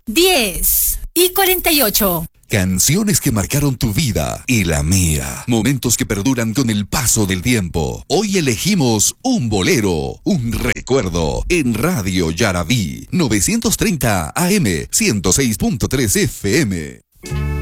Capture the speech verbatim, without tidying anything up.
diez y cuarenta y ocho. Canciones que marcaron tu vida y la mía. Momentos que perduran con el paso del tiempo. Hoy elegimos un bolero, un recuerdo en Radio Yarabí novecientos treinta A M, ciento seis punto tres F M.